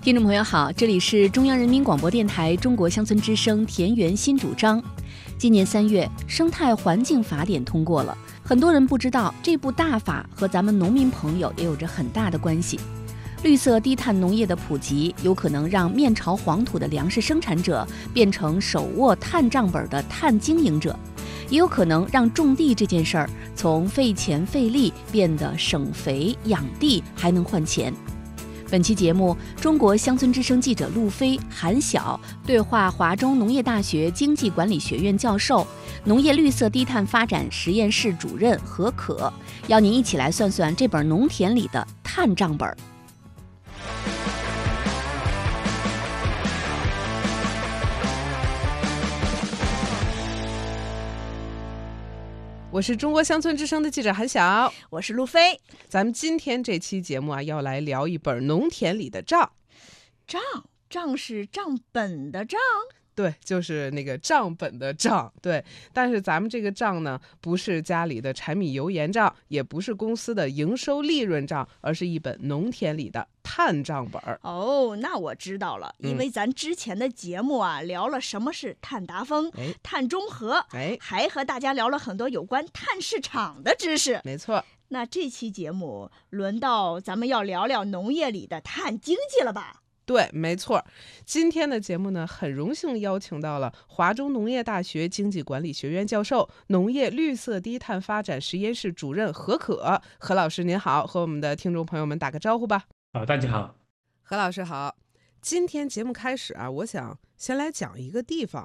听众朋友好，这里是中央人民广播电台中国乡村之声田园新主张。今年3月，生态环境法典通过了，很多人不知道这部大法和咱们农民朋友也有着很大的关系。绿色低碳农业的普及，有可能让面朝黄土的粮食生产者变成手握碳账本的碳经营者，也有可能让种地这件事儿从费钱费力变得省肥养地还能换钱。本期节目，中国乡村之声记者陆飞、韩晓对话华中农业大学经济管理学院教授、农业绿色低碳发展实验室主任何可，邀您一起来算算这本农田里的碳账本。 我是中国乡村之声的记者韩晓， 我是陆飞。 咱们今天这期节目要来聊一本农田里的账。 账是账本的账？ 对，就是那个账本的账。对，但是咱们这个账呢，不是家里的柴米油盐账，也不是公司的营收利润账，而是一本农田里的碳账本。 那我知道了，因为咱之前的节目聊了什么是碳达峰、碳中和，还和大家聊了很多有关碳市场的知识。 没错。 那这期节目轮到咱们要聊聊农业里的碳经济了吧？ 对，没错。今天的节目呢，很荣幸邀请到了华中农业大学经济管理学院教授、农业绿色低碳发展实验室主任何可。何老师您好，和我们的听众朋友们打个招呼吧。 大家好。 何老师好。今天节目开始我想先来讲一个地方，